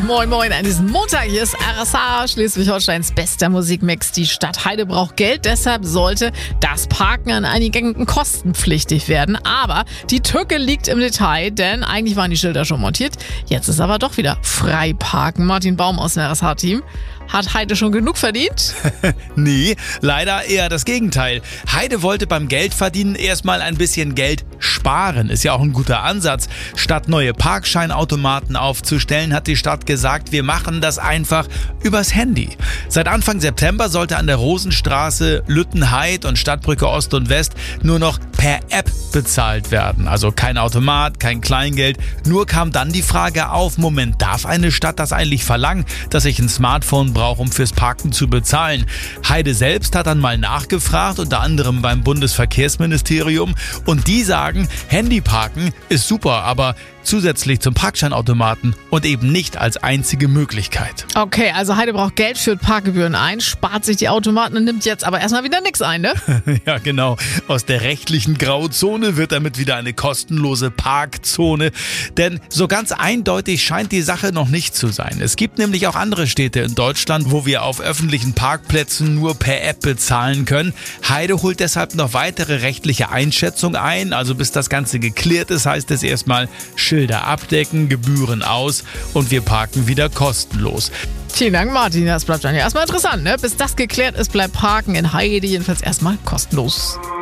Moin Moin an diesem Montag. Hier ist RSA, Schleswig-Holsteins bester Musikmix. Die Stadt Heide braucht Geld, deshalb sollte das Parken an einigen Gängen kostenpflichtig werden. Aber die Tücke liegt im Detail, denn eigentlich waren die Schilder schon montiert. Jetzt ist aber doch wieder frei parken. Martin Baum aus dem RSA-Team. Hat Heide schon genug verdient? Nee, leider eher das Gegenteil. Heide wollte beim Geldverdienen erstmal ein bisschen Geld sparen. Ist ja auch ein guter Ansatz. Statt neue Parkscheinautomaten aufzustellen, hat die Stadt gesagt, wir machen das einfach übers Handy. Seit Anfang September sollte an der Rosenstraße, Lüttenheid und Stadtbrücke Ost und West nur noch per App bezahlt werden. Also kein Automat, kein Kleingeld. Nur kam dann die Frage auf, Moment, darf eine Stadt das eigentlich verlangen, dass ich ein Smartphone brauche, um fürs Parken zu bezahlen? Heide selbst hat dann mal nachgefragt, unter anderem beim Bundesverkehrsministerium, und die sagen, Handyparken ist super, aber zusätzlich zum Parkscheinautomaten und eben nicht als einzige Möglichkeit. Okay, also Heide braucht Geld, führt Parkgebühren ein, spart sich die Automaten und nimmt jetzt aber erstmal wieder nichts ein, ne? Ja, genau. Aus der rechtlichen Grauzone wird damit wieder eine kostenlose Parkzone. Denn so ganz eindeutig scheint die Sache noch nicht zu sein. Es gibt nämlich auch andere Städte in Deutschland, wo wir auf öffentlichen Parkplätzen nur per App bezahlen können. Heide holt deshalb noch weitere rechtliche Einschätzung ein. Also bis das Ganze geklärt ist, heißt es erstmal Schilder abdecken, Gebühren aus und wir parken wieder kostenlos. Vielen Dank, Martin. Das bleibt dann ja erstmal interessant, ne? Bis das geklärt ist, bleibt Parken in Heide jedenfalls erstmal kostenlos.